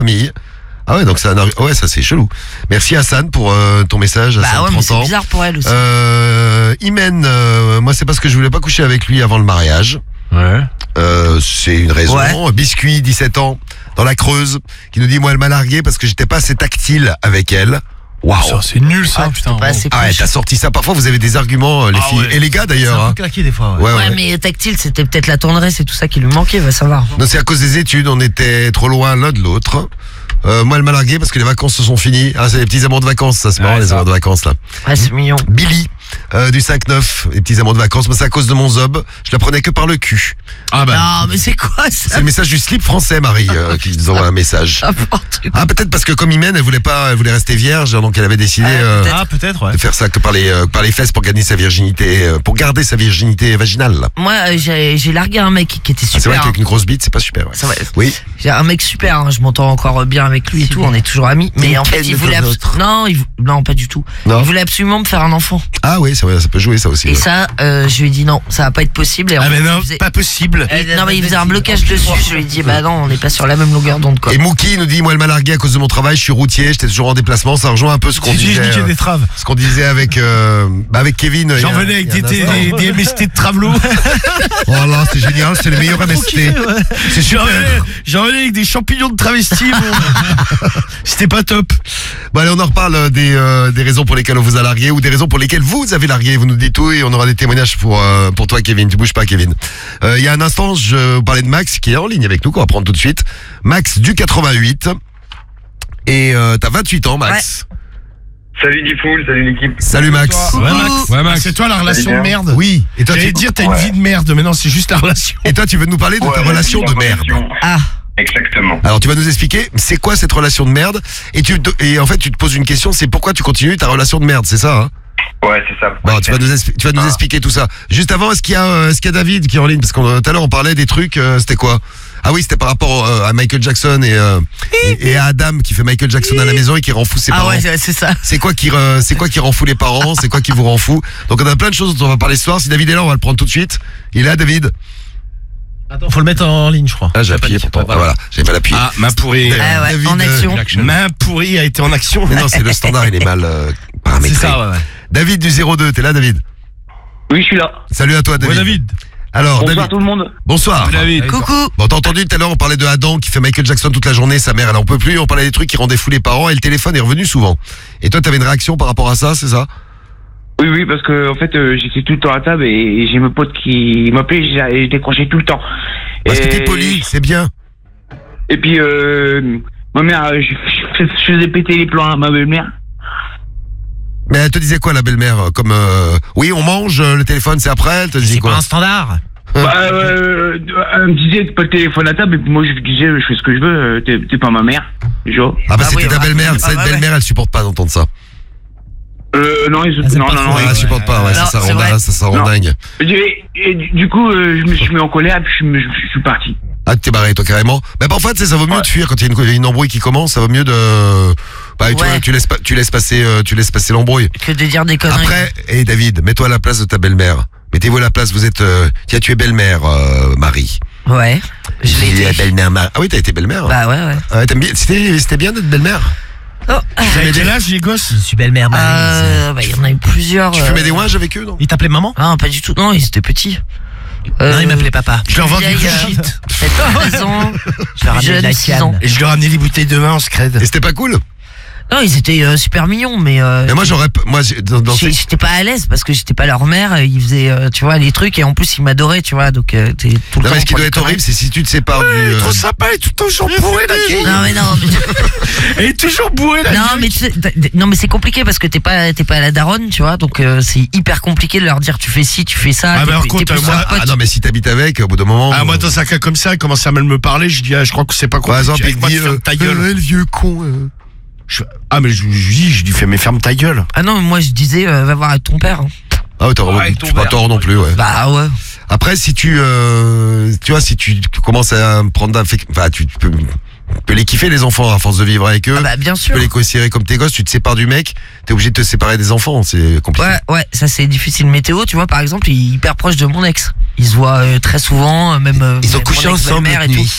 famille. Ah ouais, donc ça c'est chelou. Merci Hassan pour ton message. Bah ouais, mais c'est bizarre pour elle aussi. Imen, moi c'est parce que je voulais pas coucher avec lui avant le mariage. Ouais. C'est une raison. Ouais. Biscuit, 17 ans, dans la Creuse, qui nous dit moi elle m'a largué parce que j'étais pas assez tactile avec elle. Waouh. Ça, c'est nul ça, putain. Pas assez Ah ouais, proche. t'as sorti ça. Parfois vous avez des arguments, les filles. ouais. Et les gars d'ailleurs. C'est un Hein. peu claqué des fois. Ouais, mais tactile, c'était peut-être la tendresse et tout ça qui lui manquait, va savoir. Non, c'est à cause des études, on était trop loin l'un de l'autre. Moi elle m'a largué parce que les vacances se sont finies. Ah, c'est les petits amours de vacances, ça c'est marrant, les amours de vacances là. Ouais, c'est mignon. Billy, du 5-9, les petits amours de vacances. Moi c'est à cause de mon zob, je la prenais que par le cul. Ah bah. Non, mais c'est quoi C'est ça? le message du slip français, Marie, qui nous envoie un message. N'importe quoi. Ah, peut-être parce que comme Imen, elle voulait rester vierge, donc elle avait décidé peut-être. Ah, peut-être, ouais. de faire ça que par les fesses pour gagner sa virginité, pour garder sa virginité vaginale. Là. Moi, j'ai largué un mec qui était Ah, c'est super. vrai qu'avec une grosse bite, c'est pas super. Ouais. C'est vrai. Oui. J'ai un mec super, hein, je m'entends encore bien avec lui et tout, on est toujours amis. Mais en fait, il voulait non, pas du tout. Non. Il voulait absolument me faire un enfant. Ah oui, c'est vrai, ça peut jouer ça aussi. Et ouais. ça, je lui ai dit non, ça va pas être possible. Et en Ah fait, mais non, il faisait- pas possible. Non mais il faisait un blocage dessus, je lui ai dit bah non, on n'est pas sur la même longueur d'onde quoi. Et Mookie nous dit, moi elle m'a largué à cause de mon travail, je suis routier, j'étais toujours en déplacement, ça rejoint un peu ce qu'on disait. des traves. Ce qu'on disait avec Kevin. J'en venais avec des MST de Travelo. Oh là, c'est génial, c'est le meilleur MST. C'est super. J'en venais avec des champignons de travesti. C'était pas top. Bon allez, on en reparle des raisons pour lesquelles on vous a largué ou des raisons pour lesquelles vous avez largué. Vous nous dites tout et on aura des témoignages pour toi Kevin. Tu bouges pas Kevin. Il y a un instant, je parlais de Max qui est en ligne avec nous, qu'on va prendre tout de suite. Max du 88. Et t'as 28 ans Max. Salut Diffoul, salut l'équipe. Salut Max. Ouais, Max. Ouais, Max. C'est toi la relation de merde. Oui. Et toi, J'allais dire t'as une vie de merde, mais non, c'est juste la relation. Et toi tu veux nous parler de ta relation de merde. Ah. Exactement. Alors tu vas nous expliquer c'est quoi cette relation de merde et en fait tu te poses une question, c'est pourquoi tu continues ta relation de merde, c'est ça hein? Ouais, c'est ça. Bon, tu vas nous expliquer tout ça. Juste avant, est-ce qu'il y a David qui est en ligne parce que tout à l'heure on parlait des trucs, c'était quoi? Ah oui, c'était par rapport à Michael Jackson et à Adam qui fait Michael Jackson à la maison et qui rend fou ses parents. Ah ouais, c'est ça. C'est quoi qui rend fou les parents? C'est quoi qui vous rend fou? Donc on a plein de choses dont on va parler ce soir. Si David est là, on va le prendre tout de suite. Il est là, David? Attends, faut le mettre en ligne, je crois. Ah, j'ai appuyé pourtant. Ah, voilà, j'avais pas l'appuyé. Ah, main pourrie. Ah ouais, David, en action. Main pourrie a été en action. Mais non, c'est le standard, il est mal paramétré. C'est ça, ouais. David du 02, t'es là, David? Oui, je suis là. Salut à toi, David. Ouais, David. Alors, Bonsoir David. tout le monde. Bonsoir. David. Coucou. Bon, t'as entendu tout à l'heure, on parlait de Adam qui fait Michael Jackson toute la journée, sa mère elle en peut plus, on parlait des trucs qui rendaient fou les parents et le téléphone est revenu souvent. Et toi t'avais une réaction par rapport à ça, c'est ça? Oui, parce que en fait, j'étais tout le temps à table et j'ai mes potes qui m'appelaient et je décrochais tout le temps. Parce que Et- t'es poli, c'est bien. Et puis, ma mère, je faisais péter les plans à ma belle-mère. Mais elle te disait quoi la belle-mère? Comme oui on mange, le téléphone c'est après, elle te disait C'est quoi? pas un standard. Elle me disait pas le téléphone à table et puis moi je disais je fais ce que je veux, t'es pas ma mère. Genre. Ah bah Ah c'était oui, ta bah, belle-mère, ah cette bah ouais. belle-mère elle supporte pas d'entendre ça. Non, ils c'est non, pas non, trop, non, Ouais, ouais. elle supporte pas, ouais, Non, ça c'est rend vrai. ça rend Non. dingue. Et du coup, je me suis mis en colère et puis je suis parti. Ah t'es barré toi carrément. Mais bah, en fait ça vaut mieux de fuir quand il y a une embrouille qui commence, ça vaut mieux de bah tu Ouais. vois, tu laisses passer l'embrouille. Que de dire des conneries. Après, David, mets-toi à la place de ta belle-mère. Mettez-vous à la place, vous êtes tiens, tu es belle-mère Marie. Ouais. Je l'ai Tu es été. belle-mère Marie. Ah oui, t'as été belle-mère. Bah ouais. Ouais, t'aimes bien, c'était bien d'être belle-mère. Oh. T'avais quel âge les gosses? Je suis belle-mère, Marie. Bah il y en a eu plusieurs. Tu fumais des ouinges avec eux, non? Il t'appelait maman? Non, pas du tout. Non, ils étaient petits. Non, il m'appelait papa. Je leur vendais du vieille, shit. 13 ans. Je leur ramenais de la 6 ans. canne. Et je leur ramenais des bouteilles de vin en scred. Et c'était pas cool? Non, ils étaient super mignons, mais. Mais moi dans ces... J'étais pas à l'aise parce que j'étais pas leur mère. Ils faisaient, tu vois, les trucs et en plus ils m'adoraient, tu vois. Donc t'es tout le Non, temps. mais ce qui pour doit les être horrible, c'est si tu te sépares du. Trop sympa, elle est tout le temps toujours bourrée la vieille. Non mais non. Elle est toujours bourrée la Non vieille. mais tu sais, non mais c'est compliqué parce que t'es pas la daronne, tu vois. Donc c'est hyper compliqué de leur dire tu fais ci, tu fais ça. Ah, t'es- bah, alors, t'es contre, plus moi, un pote. Ah non, mais si t'habites avec, au bout d'un moment. Ah moi dans un cas comme ça, elle commence à mal me parler, je dis je crois que c'est pas par compliqué. exemple, il Avec moi, te dit tu fermes ta gueule. le vieux con. Ah mais je lui fais mais ferme ta gueule. Ah non, mais moi je disais va voir avec ton père. Ah ouais, Ouais, tu pas tort non plus, ouais. Bah ouais. Après, si tu vois, si tu commences à prendre enfin, tu peux les kiffer les enfants à force de vivre avec eux. Ah bah bien Tu sûr. peux les considérer comme tes gosses, tu te sépares du mec, t'es obligé de te séparer des enfants, c'est compliqué. Ouais, ça c'est difficile. Météo, tu vois, par exemple, il est hyper proche de mon ex. Ils se voient très souvent, même. Ils ont mon couché ensemble ex-belle-mère cette et tout. nuit.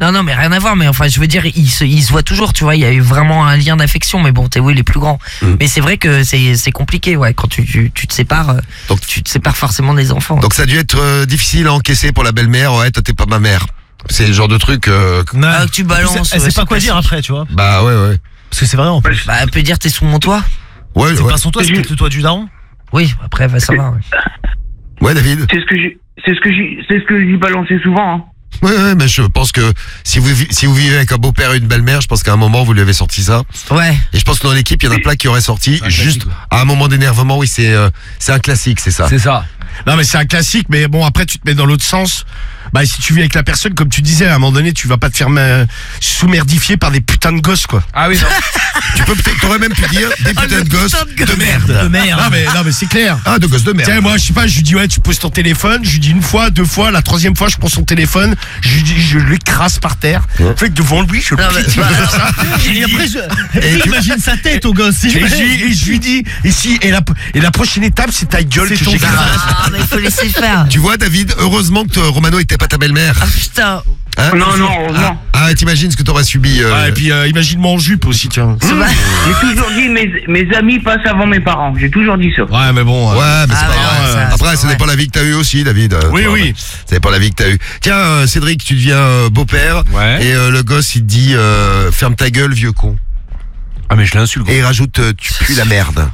Non, mais rien à voir. Mais enfin, je veux dire, ils se voient toujours. Tu vois, il y a eu vraiment un lien d'affection. Mais bon, Théo, il est plus grand. Mais c'est vrai que c'est compliqué, ouais. Quand tu te sépares, donc tu te sépares forcément des enfants. Donc ça a dû être difficile à encaisser pour la belle-mère. Ouais, toi t'es pas ma mère. C'est le genre de truc. Que tu balances. Elle sait pas quoi dire après, tu vois. Bah ouais. Parce que c'est vrai en plus. Bah, elle peut dire t'es sous mon toit. Ouais. C'est pas son toit, c'est peut-être le toit du daron. Oui, après, ça va. Ouais, David. C'est ce que j'ai balancé souvent. Hein. Ouais, mais je pense que si vous vivez avec un beau-père et une belle-mère, je pense qu'à un moment vous lui avez sorti ça. Ouais. Et je pense que dans l'équipe, il y en a plein qui auraient sorti juste à un moment d'énervement. Oui, c'est un classique, c'est ça. C'est ça. Non mais c'est un classique, mais bon après tu te mets dans l'autre sens. Bah si tu vis avec la personne, comme tu disais, à un moment donné, tu vas pas te faire sous-merdifier par des putains de gosses quoi. Ah oui non. T'aurais même pu dire des putains de gosses de merde. De merde. Non mais c'est clair. Ah, de gosses de merde. Tiens, moi je sais pas, je lui dis ouais tu poses ton téléphone, je lui dis une fois, 2 fois, la 3e fois je prends son téléphone, je lui dis je l'écrase par terre. Fait que devant lui je le pique. Et après imagine sa tête au gosse. Et je lui dis et la prochaine étape c'est ta gueule que j'écrase. Ah, mais il faut laisser faire. Tu vois, David, heureusement que Romano était pas ta belle-mère. Ah putain. Hein Non, heureusement. Ah, t'imagines ce que t'aurais subi. Et puis imagine-moi en jupe aussi, tiens. J'ai toujours dit mes amis passent avant mes parents. J'ai toujours dit ça. Ouais, mais bon. Ouais, mais c'est pas ouais, grave. Après, ça dépend de la vie que t'as eu aussi, David. Oui, Toi, oui. ouais. Ça dépend de la vie que t'as eu. Tiens, Cédric, tu deviens beau-père. Ouais. Et le gosse, il te dit ferme ta gueule, vieux con. Ah mais je l'insulte. Et il rajoute tu pues la merde.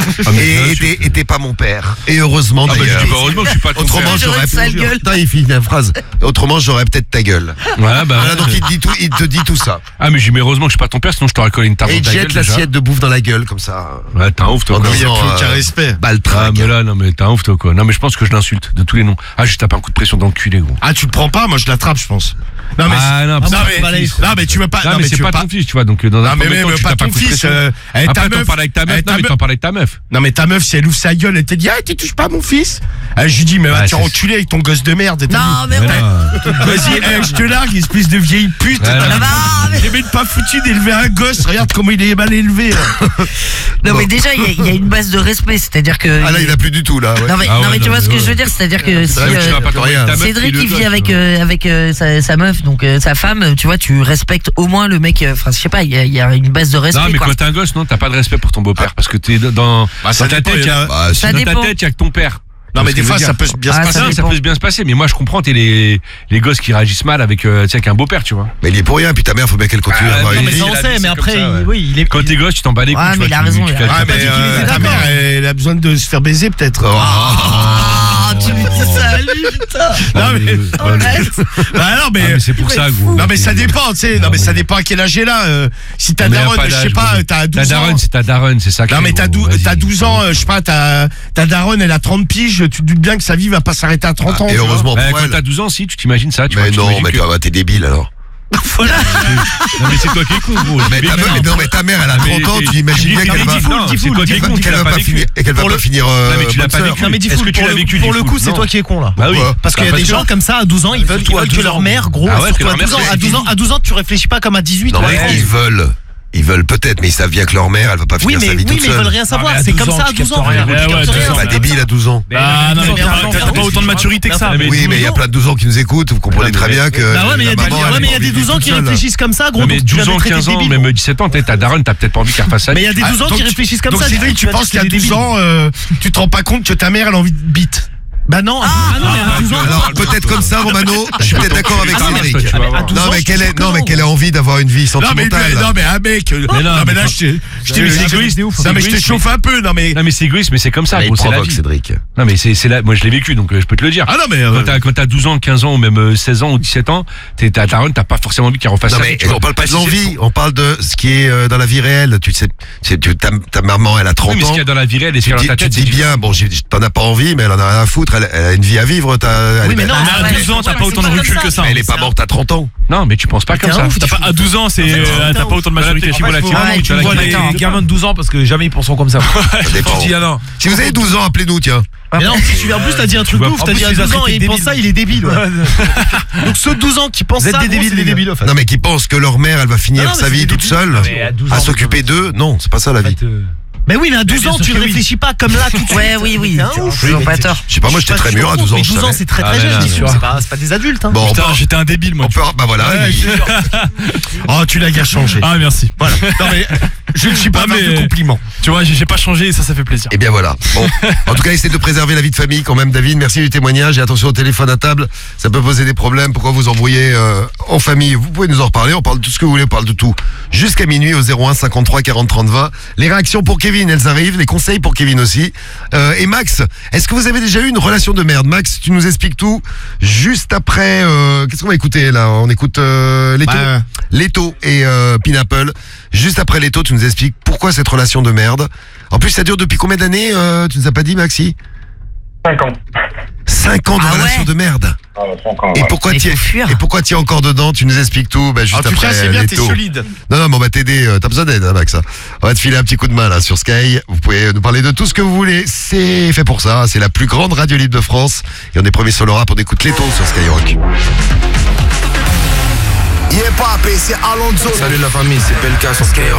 Et t'es pas mon père. Et heureusement Ah bah je d'ailleurs. dis pas heureusement que je suis pas ton Autrement, père. j'aurais sale gueule. Putain, il finit la phrase. Autrement, j'aurais peut-être ta gueule. Ouais, bah Voilà, donc il te dit tout ça. Ah mais je dis mais heureusement que je suis pas ton père, sinon je t'aurais collé une tarte Et dans il ta gueule jette déjà. l'assiette de bouffe dans la gueule comme ça. Ouais, t'es un ouf toi. En quoi. Il y a disant, plus aucun respect. Ah Baltringue. mais là non mais t'es un ouf toi quoi. Non mais je pense que je l'insulte de tous les noms. Ah je tape un coup de pression dans le cul les gros. Ah, tu le prends pas, moi je l'attrape, je pense. Non mais Ah non, parce que c'est ton fils. non mais tu veux pas. Non mais c'est tu veux pas ton fils, tu vois. Donc dans un Non mais premier temps, même tu pas tapes un ton coup de fils. pression. Ta Après t'en meuf. parles avec ta meuf. Non mais t'en parles avec ta meuf. Non mais ta meuf, si elle ouvre sa gueule, elle te dit ah tu touches pas mon fils. Je lui dis mais va te faire c'est- enculer avec ton gosse de merde. Non, mais ouais. Vas-y, je te largue, espèce de vieille pute. Voilà. Ça va, mais- J'ai même pas foutu d'élever un gosse. Regarde comment il est mal élevé. Non, mais déjà, il y a une base de respect, c'est-à-dire que. Ah là, il a plus du tout là. Ouais. Non, mais, Ah non, ouais, mais tu non, vois ce mais que ouais. je veux dire, c'est-à-dire que si. Ouais, tu vas pas t'envoyer ta meuf, Cédric, il il le vit gosse, avec sa meuf, donc sa femme, tu vois, tu respectes au moins le mec. Enfin, je sais pas, il y a une base de respect. Non mais quoi. quand t'es un gosse, non, t'as pas de respect pour ton beau-père parce que t'es dans ça ta dépend, tête, il y a- Bah, si. Ça dans ta dépend. tête, il y a que ton père. Non mais des fois ça ça peut bien se Ah, passer. ça Ça dépend. peut bien se passer, mais moi je comprends, t'es les gosses qui réagissent mal avec, tu sais, avec un beau-père, tu vois. Mais il est pour rien. Puis ta mère, faut bien qu'elle continue à avoir Non une mais vie. ça on il a sait, dit, mais c'est après, comme ça, ouais. oui, il est. Quand t'es gosse, tu t'en bats les couilles, Ouais, tu mais vois, il a raison, il a calmes Ouais, ta mais tête. ta mère, elle a besoin de se faire baiser peut-être. Ah, tu lui dis ça à lui, putain. Non mais bah non Ah, mais mais c'est pour ça, gros. non mais ça dépend, tu sais. Non mais ça dépend à quel âge elle a. Si ta Mais y a daronne, pas je sais d'âge, pas, gros. t'as Ta 12 ans. daronne, c'est ta daronne, c'est ça. Non mais t'as 12 ans, je sais pas, ta daronne elle a 30 piges, tu te doutes bien que sa vie va pas s'arrêter à 30 ans. Et tu vois. heureusement pour Quand elle. t'as 12 ans, si, tu t'imagines ça, tu Mais vois, tu non, t'imagines mais que- t'es débile alors. Non mais c'est toi qui es con, gros. Mais ta mère, elle a 30 ans, tu imagines bien qu'elle va. C'est toi qui es con, tu Qu'elle l'as va pas pas vécu. finir. Et qu'elle va pas finir. Non mais tu l'as pas bonne sœur. vécu. Non mais Est-ce que tu l'as vécu pour le coup, Diffoul? c'est Non. toi qui es con là. Bah oui. Parce qu'il y a Parce des que- gens comme ça à 12 ans, ils veulent que leur mère, gros, Ah ouais, surtout que leur à 12 ans. mère, À 12 ans, tu réfléchis pas comme à 18. Non toi. mais ils veulent peut-être, mais ils savent bien que leur mère, elle va pas Oui, finir sa mais vie toute ils veulent seule. rien savoir. mais à C'est 12 comme ans, ça à tu 12 ans. captes rien. frère. Ouais, Tu ouais, captes 12 rien. ans. C'est pas débile à 12 ans. Ah non mais Mais t'as pas autant de maturité que ça. Mais Oui, mais il y a plein de 12 ans qui nous écoutent, vous comprenez très bien que. Bah ouais, mais il y a la des, maman, ouais, elle mais il y a a des pas envie 12 ans d'être qui toute seule. réfléchissent comme ça, gros. Non mais donc tu 12 vas ans, les traiter 15 de ans, débiles, même gros. 17 ans, ta daronne, t'as peut-être pas envie qu'elle fasse ça. Mais il y a des 12 ans qui réfléchissent comme Donc ça. Cédric, tu vas penses dire qu'à que c'est 12 ans, tu te rends pas compte que ta mère elle a envie de bite. Bah non, non, mais à 12 ans. Alors peut-être comme ça, Romano, je suis peut-être d'accord avec Ah, mais Cédric. tu vas voir. Non mais qu'elle a envie d'avoir une vie Non mais sentimentale. un mec. Non mais là je C'est égoïste, c'est ouf. Non mais je te chauffe un peu. Non mais Non mais c'est égoïste, mais c'est comme ça, Mais il gros, c'est la provoque vie. Cédric. Non mais c'est là, moi je l'ai vécu, donc je peux te le dire. ah non mais Quand t'as 12 ans, 15 ans, ou même 16 ans ou 17 ans, ta daronne, t'as pas forcément envie qu'elle refasse Non ça. mais tu vois. on parle pas de Si c'est- l'envie, on parle de ce qui est dans la vie réelle. Tu sais, ta maman, elle a Oui, 30 mais ce ans. qu'il y a dans la vie réelle, et ce Tu qu'il y a dans ta te tête, dis c'est bien, bon, t'en as pas envie, mais elle en a rien à foutre. Elle a une vie à vivre. Oui, mais non, Ah, mais à ouais. 12 ans, t'as pas autant de recul que ça. Elle est pas morte à 30 ans. Non, mais tu penses pas comme T'es ça. un ouf, à 12 ans, c'est t'as pas autant de maturité. Tu vois la Ouais, tu vois les gamins de 12 ans parce que jamais ils pensent comme ça. Ça dépend. Si vous avez 12 ans, appelez-nous, tiens. Mais non, si tu en plus, t'as dit un truc de ouf, t'as dit à 12 ans et il pense ça, il est débile. Donc ceux de 12 ans qui pensent ça, des débiles en fait. Non mais qui pensent que leur mère, elle va finir Non, mais sa c'est vie des toute débiles. seule, mais à 12 ans, à s'occuper d'eux. Non, c'est pas ça la vie. Mais oui, mais à 12 ans, tu ne réfléchis pas comme là tout de suite. Ouais, oui. Ils ont pas tort. Je sais pas, moi j'étais très mûr à 12 ans. 12 ans, c'est très jeune. C'est pas des adultes. Bon, putain, j'étais un débile, moi. Bah voilà. Oh, tu l'as bien changé. Ah, merci. Voilà. Non, mais je ne suis pas mais de compliments. Tu vois, j'ai pas changé et ça fait plaisir. Et bien voilà. Bon, en tout cas, essayez de préserver la vie de famille quand même, David. Merci du témoignage et attention au téléphone à table. Ça peut poser des problèmes. Pourquoi vous embrouillez en famille? Vous pouvez nous en reparler. On parle de tout ce que vous voulez. On parle de tout. Jusqu'à minuit au 01 53 40 30 20. Les réactions pour Kevin, elles arrivent. Les conseils pour Kevin aussi. Et Max, est-ce que vous avez déjà eu une relation de merde? Max, tu nous expliques tout. Juste après, qu'est-ce qu'on va écouter là? On écoute Leto et Pineapple. Juste après Leto, tu nous expliques pourquoi cette relation de merde. En plus, ça dure depuis combien d'années? Tu nous as pas dit, Maxi? 5 ans. 5 ans de relation de merde. 5 ans, Et pourquoi tu es encore dedans? Tu nous expliques tout juste après. En tout cas, c'est bien, t'es Leto. solide. Non, mais on va t'aider. T'as besoin d'aide, hein, Max. On va te filer un petit coup de main là sur Sky. Vous pouvez nous parler de tout ce que vous voulez. C'est fait pour ça. C'est la plus grande radio libre de France. Et on est premiers sur le rap. On écoute Leto sur Skyrock. Yeah, papé, c'est Alonso. Salut la famille, c'est Pelka sur Skyrock.